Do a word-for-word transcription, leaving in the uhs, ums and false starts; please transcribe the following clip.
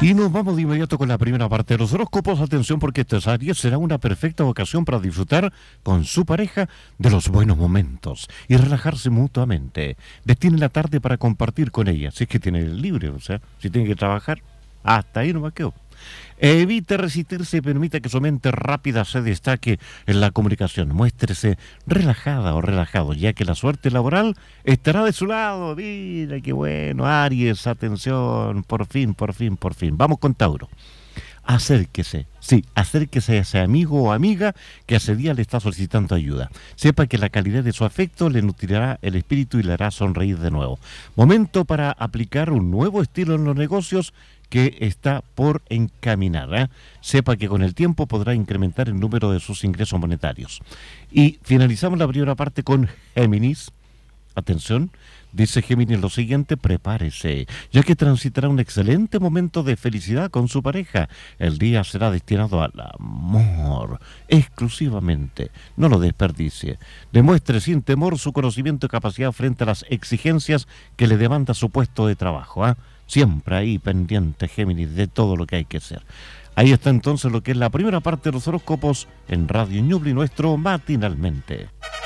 Y nos vamos de inmediato con la primera parte de los horóscopos. Atención, porque este Aries será una perfecta ocasión para disfrutar con su pareja de los buenos momentos y relajarse mutuamente. Destine la tarde para compartir con ella, si es que tiene el libre, o sea, si tiene que trabajar, hasta ahí no me quedo. Evite resistirse y permita que su mente rápida se destaque en la comunicación. Muéstrese relajada o relajado, ya que la suerte laboral estará de su lado. Mira, qué bueno, Aries, atención, por fin, por fin, por fin. Vamos con Tauro. Acérquese, sí, acérquese a ese amigo o amiga que hace día le está solicitando ayuda. Sepa que la calidad de su afecto le nutrirá el espíritu y le hará sonreír de nuevo. Momento para aplicar un nuevo estilo en los negocios que está por encaminar, ¿eh? Sepa que con el tiempo podrá incrementar el número de sus ingresos monetarios. Y finalizamos la primera parte con Géminis. Atención, dice Géminis lo siguiente: prepárese, ya que transitará un excelente momento de felicidad con su pareja. El día será destinado al amor, exclusivamente. No lo desperdicie. Demuestre sin temor su conocimiento y capacidad frente a las exigencias que le demanda su puesto de trabajo, ¿eh? Siempre ahí pendiente, Géminis, de todo lo que hay que hacer. Ahí está entonces lo que es la primera parte de los horóscopos en Radio Ñuble, nuestro Matinalmente.